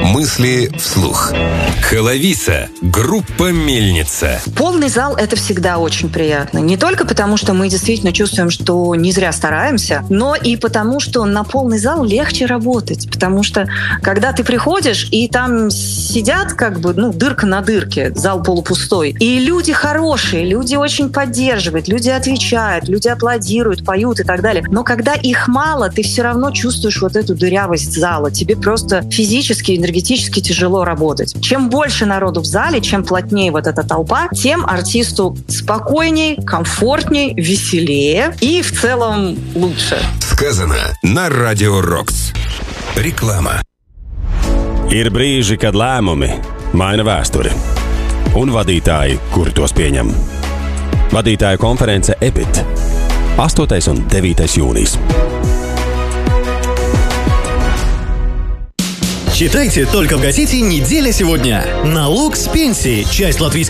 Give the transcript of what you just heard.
Мысли вслух. Холовица. Группа «Мельница». Полный зал – это всегда очень приятно. Не только потому, что мы действительно чувствуем, что не зря стараемся, но и потому, что на полный зал легче работать. Потому что, когда ты приходишь, и там сидят дырка на дырке, зал полупустой, и люди хорошие, люди очень поддерживают, люди отвечают, люди аплодируют, поют и так далее. Но когда их мало, ты все равно чувствуешь вот эту дырявость зала. Тебе просто физически, энергетически тяжело работать. Чем больше народу в зале, чем плотнее вот эта толпа, тем артисту спокойней, комфортней, веселее и в целом лучше. Сказано на Радио Рокс. Реклама. Ir brīži, kad lēmumi maina vēsturi, un vadītāji, kuri tos pieņem. Vadītāju konference EPIT 8. un 9. jūnijas. Читайте, только в газете «Неделя сегодня». Налог с пенсии. Часть латвийских